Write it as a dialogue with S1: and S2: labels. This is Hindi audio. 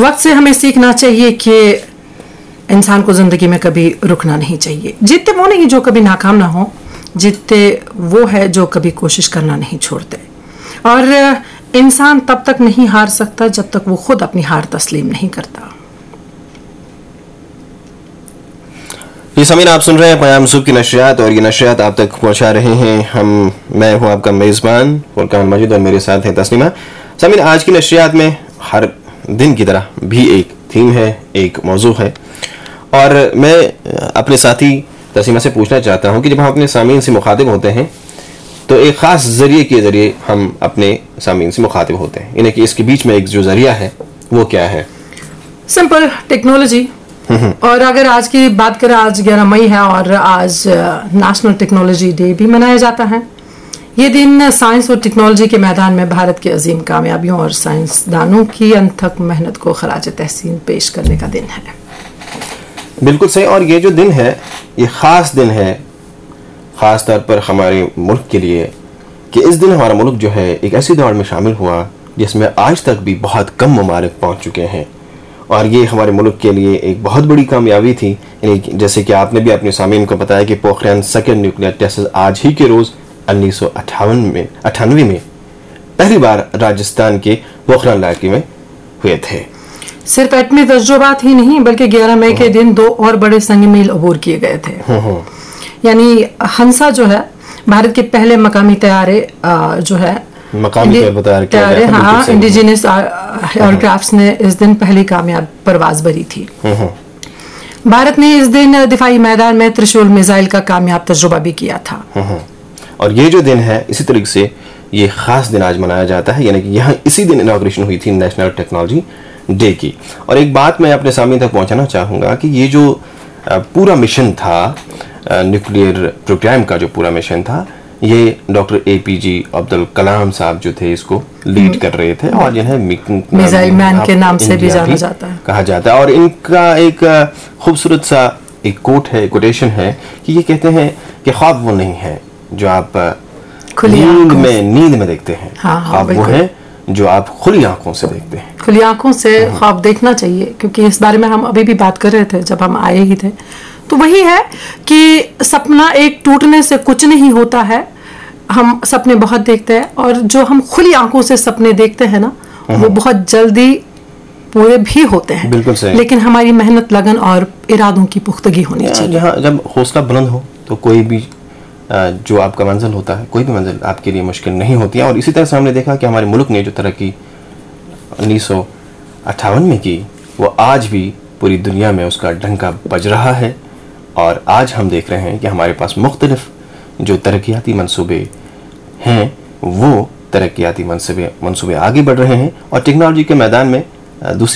S1: वक्त से हमें सीखना चाहिए कि इंसान को ज़िंदगी में कभी रुकना नहीं चाहिए। जीतते वो नहीं जो कभी नाकाम ना हो, जीतते वो है जो कभी कोशिश करना नहीं छोड़ते। और इंसान तब तक नहीं हार सकता जब तक वो खुद अपनी हार तस्लीम नहीं करता।
S2: ये समीर, आप सुन रहे हैं पयाम सुबह की नशरियात और ये नशरियात आप तक पहुंचा रहे हैं मैं हूं आपका मेज़बान फुरकान मजीद और मेरे साथ है तस्नीमा। समीर, आज की नशरियात में हर दिन की तरह भी एक थीम है, एक मौजू है और मैं अपने साथी तस्नीमा से पूछना चाहता हूं कि जब हम अपने सामीन से मुखातिब होते हैं तो एक ख़ास ज़रिए के ज़रिए हम अपने सामीन से मुखातिब होते हैं, यानी कि इसके बीच में एक जो ज़रिया है वो क्या है?
S1: Simple, technology. और अगर आज की बात करें, आज 11 मई है और आज नेशनल टेक्नोलॉजी डे भी मनाया जाता है। ये दिन साइंस और टेक्नोलॉजी के मैदान में भारत की अजीम कामयाबियों और साइंसदानों की अनथक मेहनत को खराज तहसीन पेश करने का दिन है।
S2: बिल्कुल सही। और ये जो दिन है ये ख़ास दिन है, ख़ास तौर पर हमारे मुल्क के लिए, कि इस दिन हमारा मुल्क जो है एक ऐसी दौड़ में शामिल हुआ जिसमें आज तक भी बहुत कम ममालिक पहुँच चुके हैं और ये हमारे मुल्क के लिए एक बहुत बड़ी कामयाबी थी। यानी जैसे कि आपने भी अपने सामीन को बताया कि पोखरान सेकेंड न्यूक्लियर टेस्ट आज ही के रोज़ 1998 में पहली बार राजस्थान के पोखरान इलाके में हुए थे।
S1: सिर्फ एटमी तजुर्बात ही नहीं बल्कि 11 मई के दिन 2 और बड़े संग मील अबूर किए गए थे। यानी हंसा जो है भारत के पहले मकामी तैयारे जो है तैयारे, हाँ, इंडिजिनस एयरक्राफ्ट्स ने इस दिन पहली कामयाब परवाज भरी थी। भारत ने इस दिन दिफाई मैदान में त्रिशूल मिसाइल का कामयाब तजुर्बा भी किया था।
S2: और ये जो दिन है इसी तरीके से ये खास दिन आज मनाया जाता है, यानी कि यहाँ इसी दिन इनॉग्रेशन हुई थी नेशनल टेक्नोलॉजी डे की। और एक बात मैं अपने सामने तक पहुंचाना चाहूँगा कि ये जो पूरा मिशन था, न्यूक्लियर प्रोग्राम का जो पूरा मिशन था, ये डॉक्टर APJ अब्दुल कलाम साहब जो थे इसको लीड कर रहे थे और जिन्हें
S1: मिसाइल मैन के नाम से भी जाना जाता है,
S2: कहा जाता है। और इनका एक खूबसूरत सा एक कोटेशन है कि ये कहते हैं कि ख्वाब वो नहीं है जो आप नींद में देखते हैं, ख्वाब वो है जो आप खुली आंखों से देखते हैं।
S1: खुली आंखों से ख्वाब देखना चाहिए, क्योंकि इस बारे में हम अभी भी बात कर रहे थे जब हम आए ही थे। तो वही है कि सपना एक टूटने से कुछ नहीं होता है। हम सपने बहुत देखते हैं और जो हम खुली आंखों से सपने देखते हैं ना, वो बहुत जल्दी पूरे भी होते हैं।
S2: बिल्कुल सही।
S1: लेकिन हमारी मेहनत, लगन और इरादों की पुख्तगी होनी चाहिए।
S2: जहाँ जब हौसला बुलंद हो तो कोई भी जो आपका मंजिल होता है, कोई भी मंजिल आपके लिए मुश्किल नहीं होती है। और इसी तरह से हमने देखा कि हमारे मुल्क ने जो तरक्की 1958 में की, वो आज भी पूरी दुनिया में उसका डंका बज रहा है। और आज हम देख रहे हैं कि हमारे पास मुख्तलिफ जो तरक्याती मंसूबे हैं, वो तरक्याती मंसूबे आगे बढ़ रहे हैं और टेक्नोलॉजी के मैदान में दूसरी